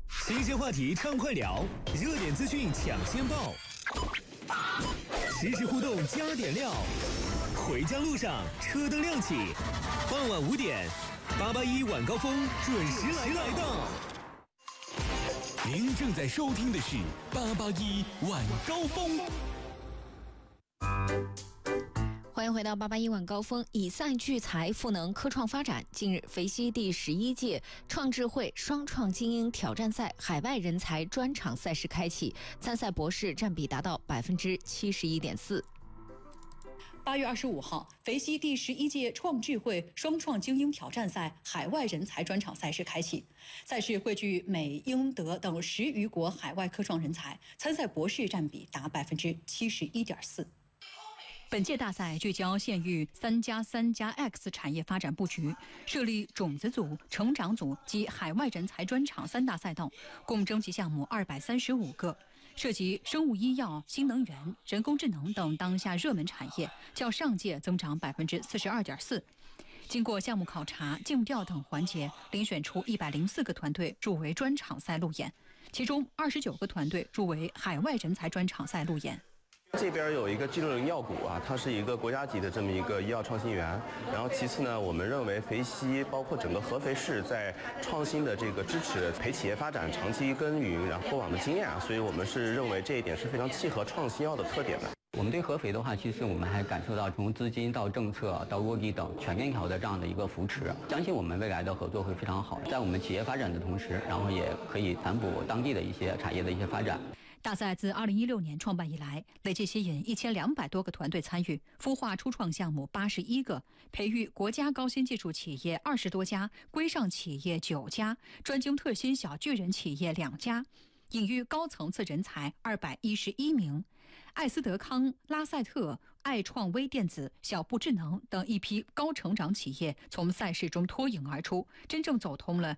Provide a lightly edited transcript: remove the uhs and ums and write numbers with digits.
新鲜话题畅快聊，热点资讯抢先报，实时互动加点料。回家路上车灯亮起，傍晚5点，881晚高峰准时来到。您正在收听的是881晚高峰。 欢迎回到881晚高峰。以赛聚财，赋能科创发展。近日，肥西第11届创智慧双创精英挑战赛海外人才专场赛事开启，参赛博士占比达到71.4%。 8月25号，肥西第11届创智慧双创精英挑战赛海外人才专场赛事开启。赛事汇聚美、英、德等10余国海外科创人才，参赛博士占比达71.4%。 本届大赛聚焦县域3+3+X 产业发展布局，设立种子组、成长组及海外人才专场3大赛道，共征集项目235个，涉及生物医药、新能源、人工智能等当下热门产业，较上届增长42.4%。经过项目考察、竞调等环节，遴选出104个团队入围专场赛路演，其中29个团队入围海外人才专场赛路演。 这边有一个G60药股啊，它是一个国家级的这么一个医药创新园。然后其次呢，我们认为肥西包括整个合肥市在创新的这个支持陪企业发展长期耕耘，然后过往的经验啊，所以我们是认为这一点是非常契合创新药的特点的。 我们对合肥的话，其实我们还感受到从资金到政策到落地等全面条的这样的一个扶持，相信我们未来的合作会非常好，在我们企业发展的同时，然后也可以反哺当地的一些产业的一些发展。 大赛自2016年创办以来，累计吸引1200多个团队参与，孵化初创项目81个，培育国家高新技术企业20多家，规上企业9家，专精特新小巨人企业2家，引育高层次人才211名。艾斯德康、拉赛特、爱创微电子、小步智能等一批高成长企业从赛事中脱颖而出，真正走通了